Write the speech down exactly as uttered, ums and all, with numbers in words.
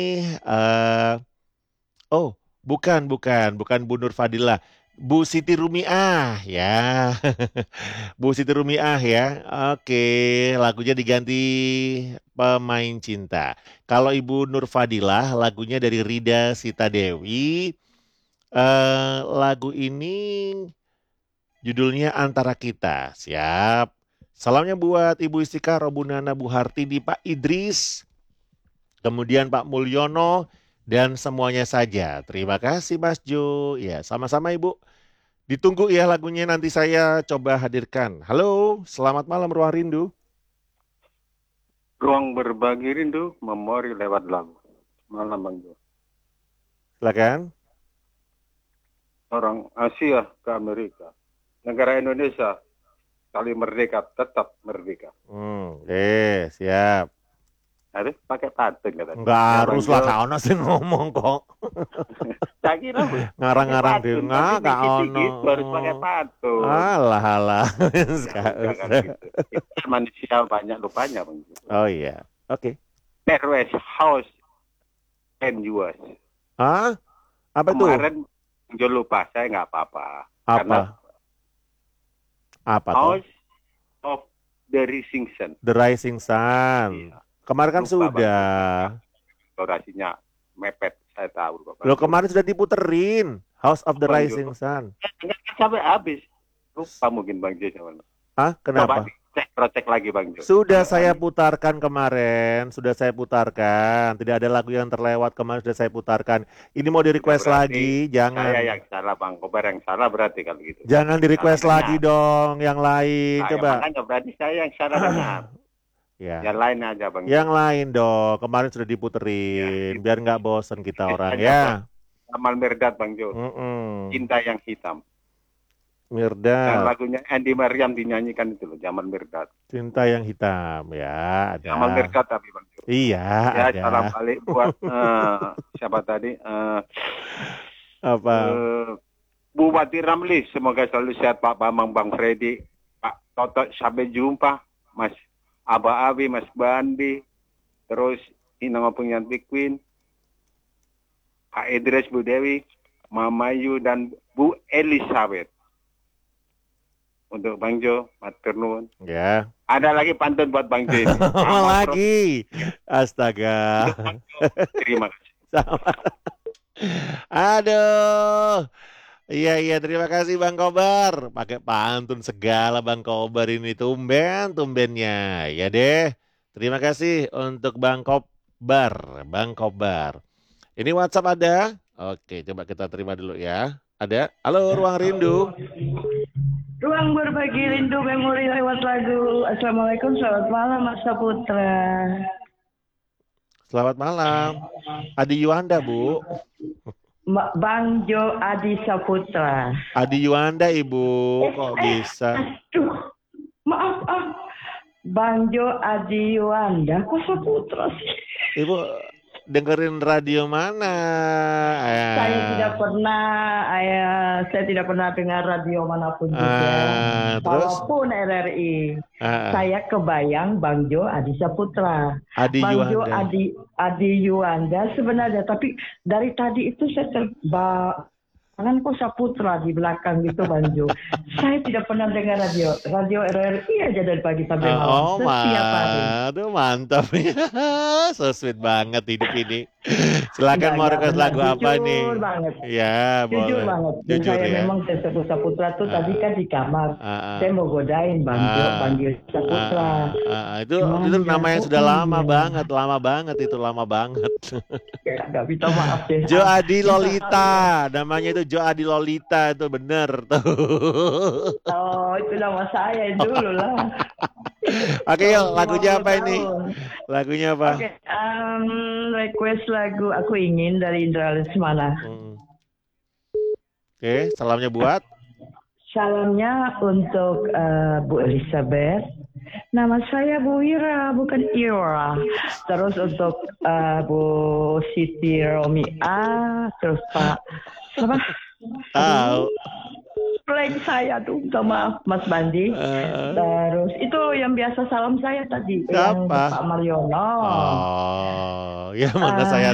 Eee, oh, bukan bukan, bukan Bu Nur Fadilah, Bu Siti Rumiah, ya. Bu Siti Rumiah ya, oke, lagunya diganti Pemain Cinta. Kalau Ibu Nur Fadilah, lagunya dari Rida Sita Dewi, eee, lagu ini judulnya Antara Kita, siap. Salamnya buat Ibu Istika, Robunana, Bu Hartidi, Pak Idris, kemudian Pak Mulyono, dan semuanya saja. Terima kasih Mas Jo. Ya, sama-sama Ibu. Ditunggu ya lagunya, nanti saya coba hadirkan. Halo, selamat malam Ruang Rindu. Ruang berbagi rindu, memori lewat lagu. Malam Bang Jo. Silakan. Orang Asia ke Amerika. Negara Indonesia, kali merdeka, tetap merdeka. Hmm, eh, siap. Harus pakai pantun katanya. Enggak Ya, harus Bang lah, Jo. kak ono sih ngomong kok. Tak kira Ngarang-ngarang pakai pantun, dengar, tapi kak dikit-dikit ono. gitu, harus pakai pantun. Alah, alah. Ya udah kan gitu. Kita manusia banyak lupanya Bang Jo. Oh iya, oke. Terwes House and yours. Ah, apa itu? Kemarin Bang Jo lupa, saya nggak apa-apa. Karena Apa? Apa tuh? House of the Rising Sun. The Rising Sun. Iya. Kemarin kan Lupa, sudah. Durasinya mepet, saya tahu. Bapak. Loh, kemarin sudah diputerin House of the Bang Jo. Rising Sun. Enggak sampai habis. Lupa mungkin Bang Jo sama. Ah, kenapa? Coba cek cek lagi Bang Jo. Sudah Sampai saya habis. putarkan kemarin, sudah saya putarkan. Tidak ada lagu yang terlewat kemarin, sudah saya putarkan. Ini mau di request Berarti lagi, jangan. Saya yang salah, Bang Kobar yang salah berarti kalau gitu. Jangan di request Salah lagi benar. dong, yang lain. Nah, Coba. ya, makanya berarti saya yang salah benar. Ya. Yang lain aja Bang Jo. Yang lain dong, kemarin sudah Ya, diputerin, gitu. biar nggak bosen kita orang Hanya ya. Jamal Mirdad Bang Jo. Mm-mm. Cinta yang hitam. Dan Mirdad, lagunya Andy Mariam dinyanyikan itu loh, Jamal Mirdad. Cinta yang Hitam, ya ada. Jamal Mirdad tapi Bang Jo. Iya, Ya, ada. salam balik buat eh, siapa tadi? Eh, Apa? eh, Bupati Ramli, semoga selalu sehat Pak Bambang, Bang Freddy, Pak Toto, sampai jumpa, Mas Aba Abi, Mas Bandi, terus Inang Opung Queen, Pak Idris, Bu Dewi, Mama Yu, dan Bu Elizabeth. Untuk Bang Jo, matur nuwun. Ya. Ada lagi pantun buat Bang Jo. Apa lagi? Astaga. Terima kasih. Sama. Aduh. Iya, iya, terima kasih Bang Kobar. Pakai pantun segala Bang Kobar ini, tumben, tumbennya. Ya deh. Terima kasih untuk Bang Kobar, Bang Kobar. Ini WhatsApp ada? Oke, coba kita terima dulu ya. Ada? Halo, Ruang Rindu. Ruang berbagi rindu memori lewat lagu. Assalamualaikum, selamat malam Mas Saputra. Selamat malam. Adi Yuanda, Bu. Ma- Bang Jo Adi Saputra. Adi Yuanda, Ibu. Kok bisa? Aduh, maaf ah. Bang Jo Adi Yuanda, kok Saputra sih? Ibu dengerin radio mana? Eh, Saya tidak pernah, ayah, saya tidak pernah dengar radio manapun juga. Ah, terus? Walaupun R R I, Ah, saya kebayang Bang Jo Adi Saputra. Adi Bang Jo Yuanda. Adi Adi Yuanda sebenarnya, tapi dari tadi itu saya terba kan kok Saputra di belakang gitu Bang Jo. Saya tidak pernah dengar radio radio R R I aja dari pagi sampai malam Oh, setiap hari. aduh mantap ya. So sweet banget hidup ini. Silakan Enggak, mau enggak request benar, lagu apa jujur nih? banget. Ya, Jujur boleh. banget. Dan Jujur saya ya. memang disebut Saputra tuh Ah. tadi kan di kamar. Ah, ah. Saya mau godain Bang Jo, Ah, panggil Saputra. ah, ah, ah. Itu Cuman itu ya, nama yang oh sudah lama iya. banget, lama banget itu lama banget. Ya, nggak bisa maaf deh. Jo Ah, Adi minta Lolita, namanya itu Jo Adi Lolita, itu bener tuh. Oh, itu nama saya dulu lah. Oke, yuk, lagunya lima puluh apa ini? tahun. Lagunya apa? Oke, um, request lagu Aku Ingin dari Indra Lesmana. Hmm. Oke, salamnya buat Salamnya untuk eh, Bu Elizabeth. Nama saya Bu Ira, bukan Ira. Terus untuk eh, Bu Siti Romia, terus Pak siapa? tahu. Blank saya tuh, minta maaf Mas Bandi. Eh, Terus itu yang biasa salam saya tadi, yang Siapa? Pak Mariono. Oh, ya mana Ah. saya